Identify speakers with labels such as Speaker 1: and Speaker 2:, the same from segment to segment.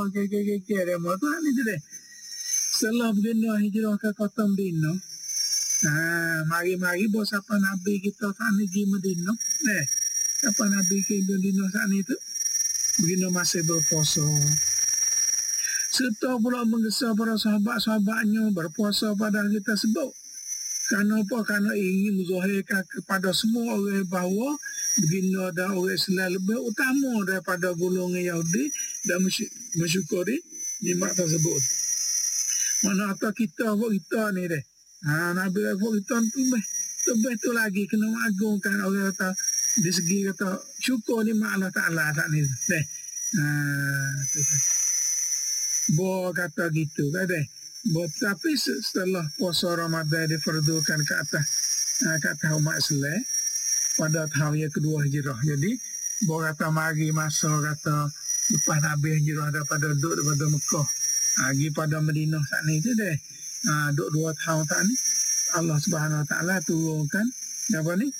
Speaker 1: Demo tu ni tu deh. Setelah begini hijrah ke kota Medina. Mari-mari bos apa Nabi kita saat ni di Medina. Apa Nabi ke Medina saat ni tu. Begini masih berpuasa. Serta pula menggesa para sahabat-sahabatnya berpuasa pada hari tersebut. Kerana apa? Kerana ingin menzahirkan kepada semua orang bahawa begini ada orang Islam lebih utama daripada golongan Yahudi dan mensyukuri nikmat tersebut. Mana kata kita ni deh. Nabi kita lebih tu lagi kena agungkan orang kata di segi kata syukur nikmat Allah Ta'ala tak ni deh. Bo kata gitu kan deh. Tapi setelah puasa Ramadan difardukan ke atas umat Islam pada tahun yang kedua hijrah. Jadi bo kata mari masa kata lepas Nabi hijrah daripada Mekah pergi pada Madinah saat ni tu deh. Duduk 2 tahun tak ni Allah Subhanahu Wa Ta'ala turunkan apa ni?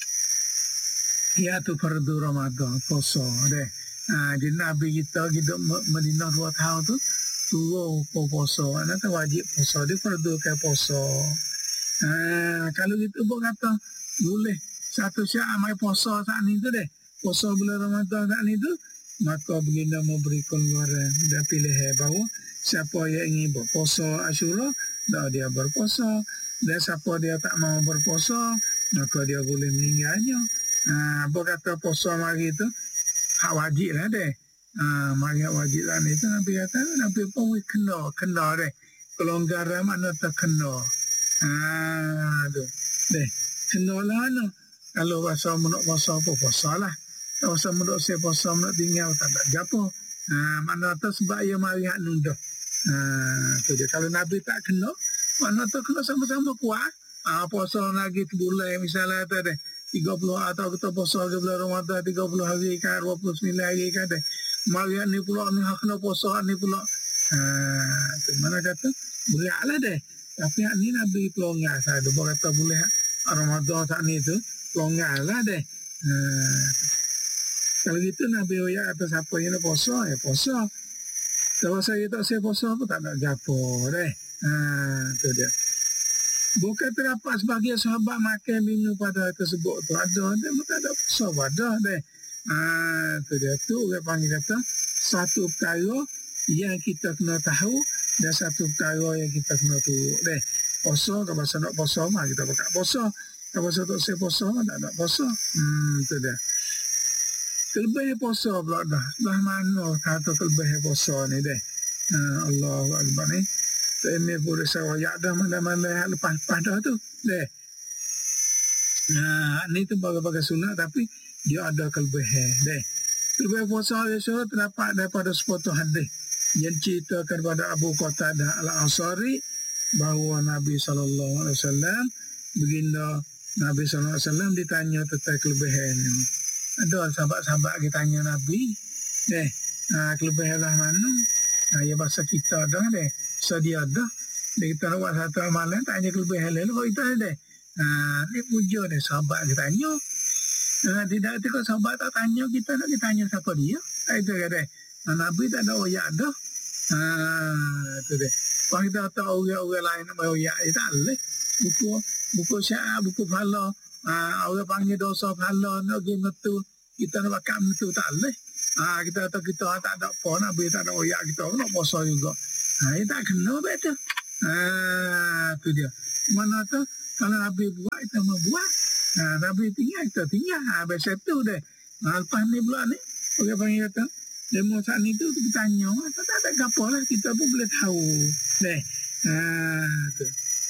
Speaker 1: Iaitu fardu Ramadan puasa deh. Jadi Nabi kita hidup Madinah 2 tahun tu turun puasa. Anak tu wajib puasa. Dia fardukan puasa. Kalau gitu pun kata boleh satu syak mai puasa saat ni tu deh. Puasa bulan Ramadan saat ni tu. Maka baginda memberi keluaran dan pilihan bahawa siapa yang ingin berpuasa Asyura, dah dia berpuasa. Dan siapa dia tak mau berpuasa, maka dia boleh meninggalnya. Apa kata puasa mari tu? Hak wajib lah deh. Mari hak wajib lah ni tu Nabi kata, Nabi pun kena deh. Kelonggaran mana tak kena. Tu. Deh, kena lah no. Kalau rasa nak puasa apa, puasa lah. Tak usah menurut saya puasa nak tinggal tak ada gapo. Mana tu sebab ia mari hak nundah. Tu dia. Kalau Nabi tak kena, mana tu kena sama-sama kuat. Puasa lagi sebulan misalnya tu deh. 30 atau kita puasa ke bulan Ramadan 30 hari kan 29 hari kan deh. Mari ni pula ni hak kena puasa ni pula. Tu mana kata boleh lah deh. Tapi hak ni Nabi pelonggar saya tu kata boleh Ramadan tak ni tu pelonggar lah deh. Kalau gitu Nabi oyak atas apa yang nak puasa, ya puasa. Kalau saya tak saya puasa pun tak nak gapo deh. Tu dia. Bukan terdapat sebagai sahabat makan minum pada tersebut tu. Ada tak ada puasa pada deh. Tu dia tu orang panggil kata satu perkara yang kita kena tahu dan satu perkara yang kita kena turut deh. Puasa kalau masa nak puasa mah kita buka puasa. Kalau masa tak saya puasa mah tak nak puasa. Tu dia. Kelebihan puasa pula dah. Sebelah mana kata kelebihan puasa ni deh. Allahu Akbar ni. Ini boleh saya wayak dah mana-mana lepas-lepas dah tu. Deh. Ni tu bagai-bagai sunat tapi dia ada kelebihan. Deh. Kelebihan puasa Yeshua terdapat daripada sepotong hadis yang ceritakan kepada Abu Qatadah Al-Ansari bahawa Nabi SAW baginda Nabi SAW ditanya tentang kelebihan ni. Ada sahabat-sahabat kita tanya Nabi, kelebihan lah mana? Ya bahasa kita dah deh. Sedia dah. Dia kita nak buat satu amalan, tanya kelebihan lain. Kalau kita deh. Ni puja deh sahabat kita tanya. Tidak itu kalau sahabat tak tanya, kita nak tanya siapa dia. Itu kan deh. Nabi tak ada oyak dah. Itu deh. Kalau kita tahu orang-orang lain nak oyak, tak boleh. Buku syair, buku pahala. Orang panggil dosa pahala nak pergi metu kita nak bakal metu tak boleh. Kita kata kita tak ada apa Nabi tak ada oyak kita nak puasa juga. Ini tak kena betul. Tu dia. Mana tu kalau Nabi buat kita mau buat. Nabi tinggal kita tinggal. Habis itu deh. Lepas ni pula ni orang panggil kata demo saat ni tu kita tanya tak ada apa lah kita pun boleh tahu. Deh. Tu.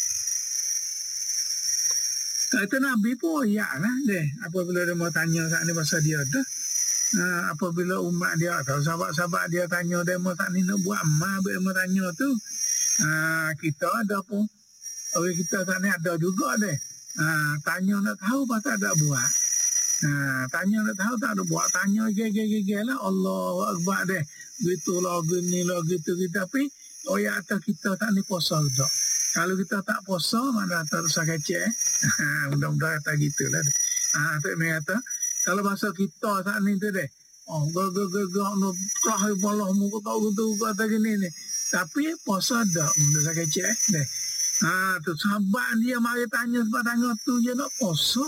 Speaker 1: Kata Nabi pun ya lah deh. Apabila dia mau tanya saat ni pasal dia dah. Apabila umat dia atau sahabat-sahabat dia tanya dia mau saat ni nak buat apa dia mau tanya tu. Kita ada pun. Orang kita saat ni ada juga deh. Tanya nak tahu pasal ada buat. Tanya nak tahu tak ada buat. Tanya gege lah. Allahu Akbar deh. Gitulah gini lah gitu. Tapi ya atas kita tak ni puasa dah. Kalau kita tak puasa, mana tak usah kecek. Mudah-mudahan kata gitu lah. Tu ni kata, kalau bahasa kita saat ni tu deh, Gagak no kahai balah muka tahu tu kata gini ni. Tapi puasa dah, mudah saya kecek deh. Tu sahabat dia mari tanya tu dia nak puasa.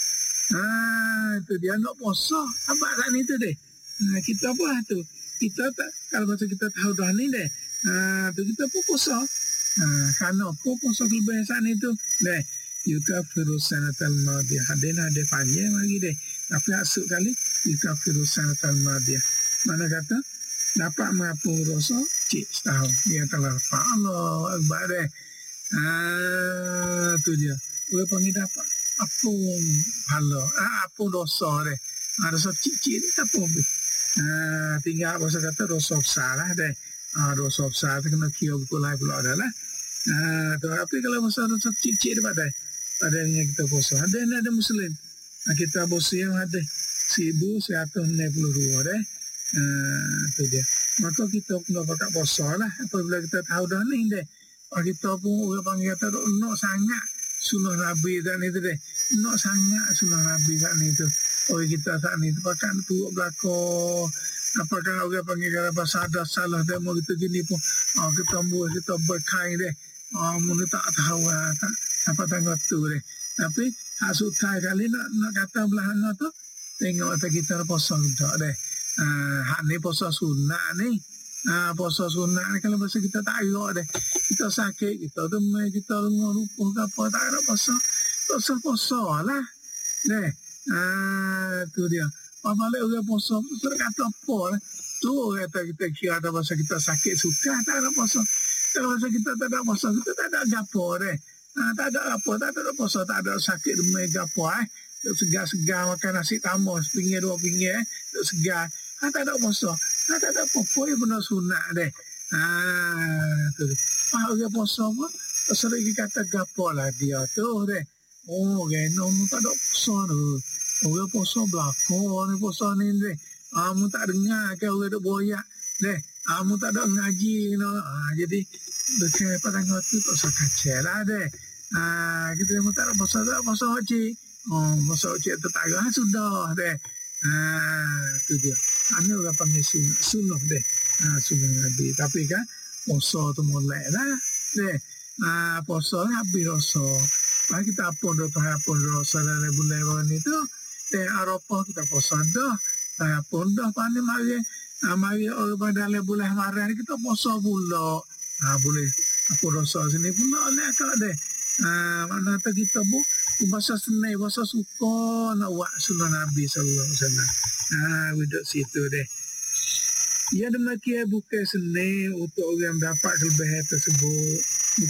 Speaker 1: Tu dia nak puasa. Sahabat tak ni tu deh. Kita apa tu? Kita tak, kalau masa kita tahu dah ni deh. Tu kita pun puasa. Karena apa puasa kebiasaan itu deh. Yukafiru sanatal madiyah. Ada panjang lagi deh. Tapi asuk kali yukafiru sanatal madiyah. Mana kata dapat menghapus dosa cik setahun. Dia telah Allah Akbar deh. Tu dia. Dia panggil dapat apa pahala. Apa dosa deh. Dosa cik-cik ni tak apa. Tinggal bahasa kata dosa besar lah deh. Dosa besar tu kena kira pula ada lah. Tapi kalau dosa cik-cik dapat deh. Adanya kita puasa. Ada Muslim. Kita puasa yang ada 1162 deh. Itu dia. Maka kita pun dapat puasa lah. Apabila kita tahu dah ni deh. Kita pun orang panggil kata nak sangat sunnah Nabi tak ni tu deh. Nak sangat sunnah Nabi tak ni tu. Kita tak ni tu pakai turut belakang. Apakah orang panggil kata pasal ada salah demo kita gini pun. Kita buat kita berkain deh. Mula tak tahu tak. Apa tanggal tu deh. Tapi hak sukai kali nak kata belahan tu tengok kata kita puasa tak deh. Hak ni puasa sunat ni. Puasa sunat ni kalau masa kita tak agak deh. Kita sakit, kita demam, kita lengar lupa ke apa tak ada puasa. Puasa lah. Deh. Tu dia. Balik orang puasa tu kata apa lah. Tu kata kita kira ada masa kita sakit suka tak ada puasa. Kalau masa kita tak ada puasa kita tak ada gapo deh. Tak ada apa, tak ada puasa, tak ada sakit demam gapo segar-segar makan nasi tambah sepinggir dua pinggir segar. Tak ada puasa. Tak ada apa-apa yang benar sunat deh. Tu. Orang puasa apa? Sering kata gapo lah dia tu deh. Genom tak ada puasa tu. Orang puasa belakang ni puasa ni deh. Mu tak dengar ke orang duk boyak deh. Mu tak ada ngaji no. Jadi dekat tanggal tu tak usah kacau lah deh. Kita mu tak ada puasa haji. Puasa haji tetangga sudah deh. Tu dia. Ini orang panggil sunnah deh. Sunnah Nabi. Tapi kan puasa tu mulai lah deh. Puasa habis rasa. Kita pun rasa dalam bulan ni tu. Arafah kita puasa dah. Pun dah pandai mari orang pada bulan Maret kita puasa pula. Boleh aku rasa sini pula lah tak deh. Mana tak kita bu bahasa senai bahasa suka nak buat sunnah Nabi sallallahu alaihi wasallam. Duduk situ deh. Ia demikian bukan senai untuk orang dapat kelebihan tersebut.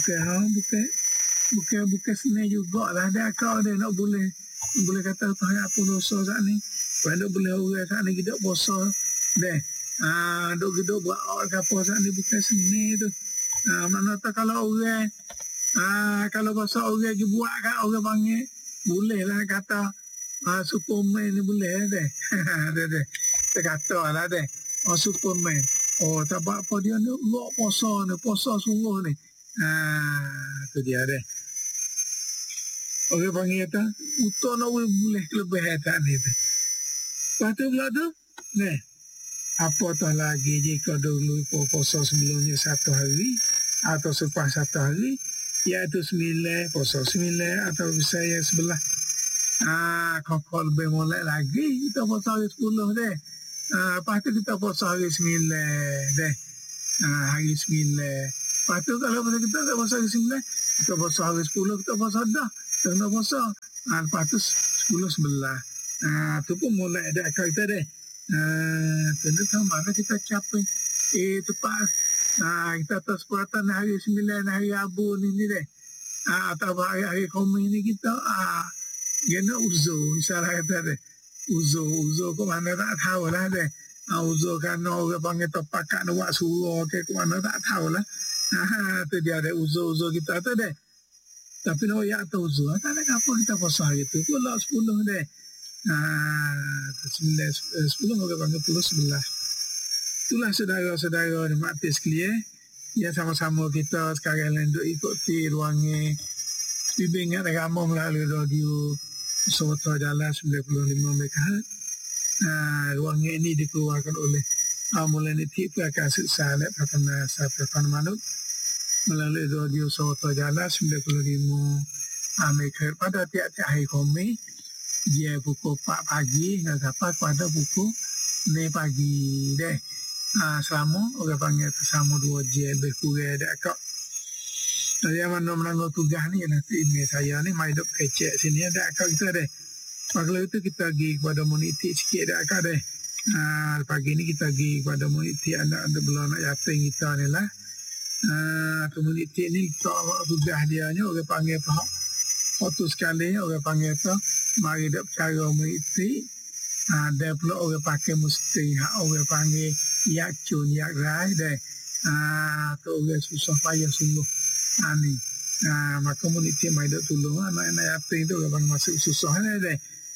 Speaker 1: Bukan senai juga lah. Ada kau dia nak boleh kata Tuhan apa dosa saat ni. Pada boleh orang saat ni kita puasa deh. Duk buat apa saat ni bukan senai tu. Mana tak kalau orang kalau bahasa orang dia buat kan orang panggil boleh lah kata Superman ni boleh deh. Deh. Kita kata lah deh. Superman. Tak apa dia ni buat puasa sungguh ni. Tu dia deh. Orang panggil kata untuk nak boleh kelebihan tak ni tu. Lepas tu pula tu deh. Apatah lagi jika dulu puasa sebelumnya 1 hari atau selepas 1 hari iaitu 9 puasa 9 atau saya sebelah. Kalau lebih mulai lagi kita puasa hari 10 deh. Lepas tu kita puasa hari 9 deh. Hari 9. Lepas tu kalau kita tak puasa hari 9 kita puasa hari 10 kita puasa dah. Kita kena puasa. Lepas tu 10 sebelah. Tu pun mulai ada akal kita deh. Tentu tahu mana kita capai tepat kita atas peratan hari 9 hari Abu ni deh atau hari Khamis ni kita kena uzur misalnya kata deh uzur ke mana tak tahu lah deh uzur kan orang panggil terpakat nak buat surah ke mana tak tahu lah tu dia ada uzur kita tu deh tapi nak ya tu uzur tak ada apa kita puasa hari tu pula 10 deh 10 orang panggil 10 11. Itulah saudara-saudara nikmati sekalian yang sama-sama kita sekarang ni duk ikuti ruangnya bimbingan agama melalui radio Suara Jalan 95 MHz ruang ini dikeluarkan oleh mulai niti akan siksa lek patana sampai manut melalui radio Soto Jala 95 Megahertz pada tiap-tiap hari kami dia pukul 4 pagi dan dapat pada pukul 4 pagi deh. Selama orang panggil bersama 2 jam lebih kurang dah kak. Saya mana menanggung tugas ni nanti email saya ni mai dok kecek sini ada kak kita deh. Kalau itu kita pergi kepada moniti sikit dah kak deh. Pagi ni kita pergi kepada moniti anak belum nak yatim kita ni lah. Komuniti ni tak tugas dia ni orang panggil apa? Waktu sekali orang panggil tu mari dak cara komuniti. Ada pula orang pakai mesti orang panggil yak cun yak rai deh. Tu orang susah payah sungguh. Ni. Maka komuniti mai dak tolong anak-anak yatim tu orang panggil masuk susah deh.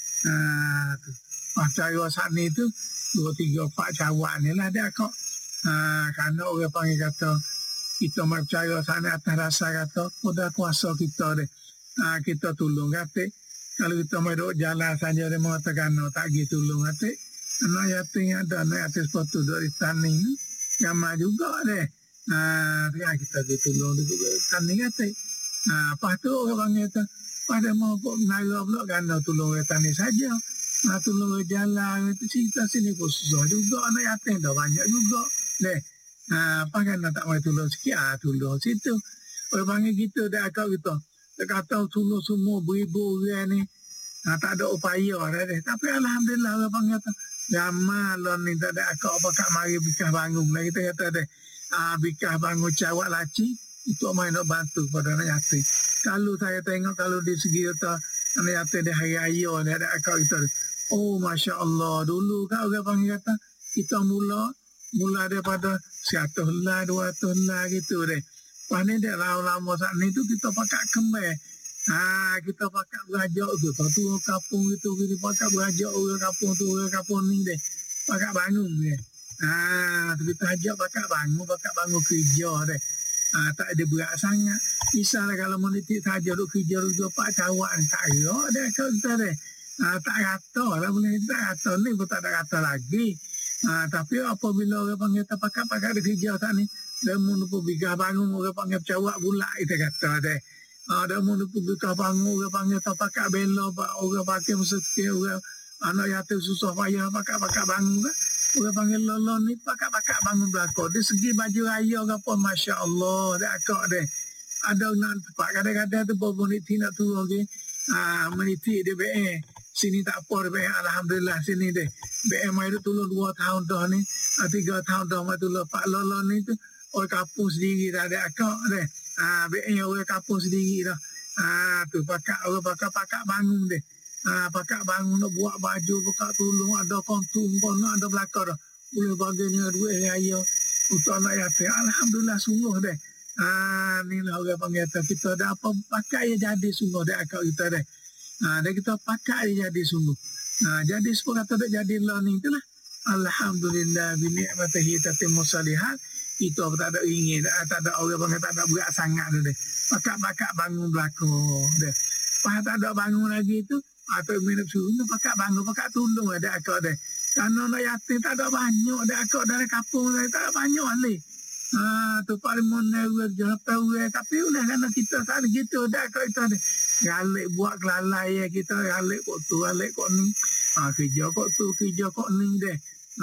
Speaker 1: Cara saat ni tu 2, 3, 4 cara ni lah dia kok. Kerana orang panggil kata kita mai percaya sana atas rasa kata pada kuasa kita deh. Kita tolong kata kalau kita mai duk jalan saja dia mengatakan tak gitu tolong kata anak yatim ada anak yatim sepatu dari tani ni sama juga deh. Kita gitu tolong juga tani kata. Apa tu orang panggil tu pada mau menara pula kan tolong tani saja. Tolong jalan itu cerita sini pun susah juga anak yatim dah banyak juga deh. Apa kan tak mau tolong sikit tolong situ. Orang panggil kita dah akak kita. Dia kata tolong semua beribu orang ni. Tak ada upaya dah deh. Tapi alhamdulillah orang panggil kata jamal ni tak ada akak apa mari bikah bangun lah kita kata deh. Bikah bangun cawak laci untuk main nak bantu pada anak yatim. Kalau saya tengok kalau di segi kata anak yatim dia hari raya ni ada akak kita. Oh Masya Allah dulu kan orang panggil kata kita mula daripada 100 lah 200 lah gitu deh. Lepas ni dia lama-lama saat ni tu kita pakai kembar. Kita pakai berajak tu. Tu kampung itu kita pakai berajak orang kampung ni deh. Pakai bangun deh. Kita ajak pakai bangun kerja deh. Tak ada berat sangat. Misalnya kalau menitik saja duk kerja duk pak cawak ni tak ada deh kita deh. Tak kata lah boleh tak kata ni pun tak ada kata lagi. Tapi apabila orang panggil tak pakai dia kerja tak ni dia menupuk bigah bangun orang panggil cawak pula kita kata deh. Dia menupuk bigah bangun orang panggil tak pakai bela orang pakai mesti orang anak yatim susah payah pakai bangun kan. Orang panggil lolong ni pakai bangun belakang. Di segi baju raya ke apa Masya Allah dah akak deh. Ada nak tempat kadang-kadang tu bawa meniti nak turun ke. Meniti dia BA. Sini tak apa dia alhamdulillah sini deh. BM mai tolong 2 tahun dah ni, 3 tahun dah mai tolong Pak Lolo ni tu orang kampung sendiri dah ada akak deh. BM orang kampung sendiri dah. Tu pakai bangun deh. Pakai bangun nak buat baju, pakai tolong ada kontung, ada belakang dah. Boleh baginya duit raya untuk anak yatim. Alhamdulillah sungguh deh. Ni lah orang panggil kita dah apa pakai jadi sungguh deh akak kita deh. Dan kita pakai jadi sungguh. Jadi sepuluh kata tak jadi learning itulah. Alhamdulillah bini'matihi tatimmu salihat. Kita tak ada ingin, tak ada orang panggil tak ada berat sangat tu deh. Pakai bangun belakang deh. Pas tak ada bangun lagi tu, atau minum susu pakai bangun, pakai tolong ada akak deh. Karena nak yatim tak ada banyak, ada akak dari kampung tak ada banyak ni. Tu paling mana tapi udah karena kita tak ada gitu dah kau itu ada galik buat kelalai kita galik kok tu galik kok ni kerja kok ni deh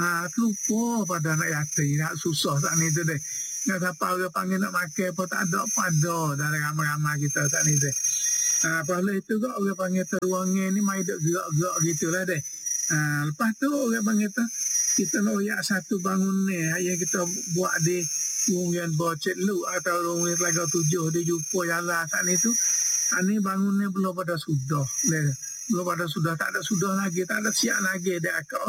Speaker 1: lupa pada anak yatim nak susah tak ni tu deh nak siapa orang panggil nak makan apa tak ada pada dari ramai-ramai kita tak ni deh lepas itu kok orang panggil teruangnya ni mai duk gerak-gerak gitulah deh lepas tu orang panggil tu kita nak uyak satu bangun ni yang kita buat di Ungian Bocet Lu atau Ungian Telaga 7 dia jumpa jalan saat ni tu ni bangunnya belum pada sudah belum pada sudah tak ada sudah lagi tak ada siap lagi dia akak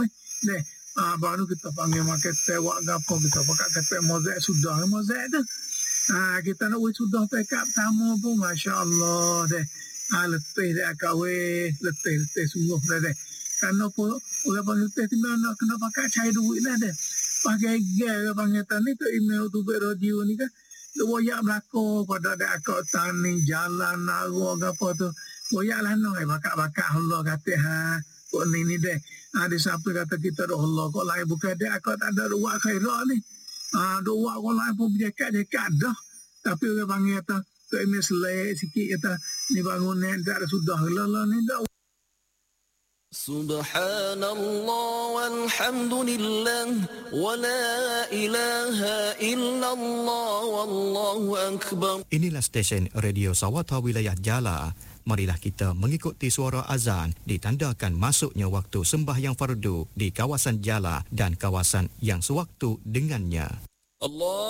Speaker 1: baru kita panggil makan tewak gapo kita pakai kata mozaik sudah mozaik tu kita nak sudah pekap pertama pun Masya Allah deh letih dia akak letih sungguh deh kerana apa orang panggil letih tu kena pakai cair duit lah deh pakai gel panggil tani tu email tu radio ni kan tu boyak belakang pada ada akak tani jalan naruh apa tu boyak lah no bakak Allah kata Kok ni deh. Ada siapa kata kita dah Allah kok lain bukan dia akak tak ada ruak khairat ni. Ruak kok lain pun berjekat-jekat dah. Tapi orang panggil kata tu ini selek sikit kata ni bangun ni tak ada sudah lah ni dah.
Speaker 2: Subhanallah walhamdulillah wa la ilaha illallah wallahu akbar.
Speaker 3: Inilah stesen Radio Sawata Wilayah Jala. Marilah kita mengikuti suara azan ditandakan masuknya waktu sembahyang fardu di kawasan Jala dan kawasan yang sewaktu dengannya.
Speaker 2: Allah